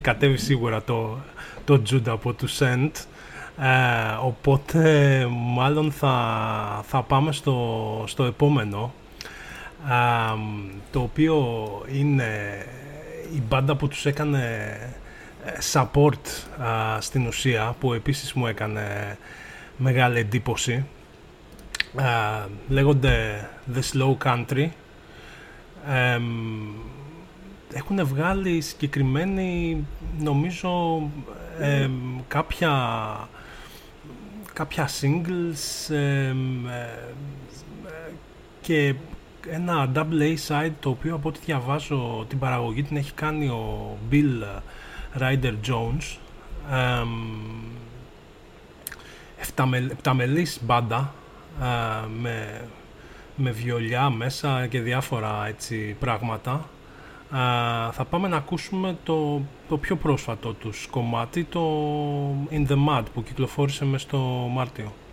κατέβει σίγουρα το Jude από του Sent. Οπότε μάλλον θα πάμε στο επόμενο, το οποίο είναι η μπάντα που τους έκανε support στην ουσία, που επίσης μου έκανε μεγάλη εντύπωση. Λέγονται The Slow Country. Έχουν βγάλει συγκεκριμένη, νομίζω, κάποια singles και ένα double A side, το οποίο από ό,τι διαβάζω την παραγωγή την έχει κάνει ο Bill Ryder Jones. Επταμελής μπάντα με βιολιά μέσα και διάφορα έτσι πράγματα. Θα πάμε να ακούσουμε το πιο πρόσφατο τους κομμάτι, το In The Mud, που κυκλοφόρησε μες στο Μάρτιο.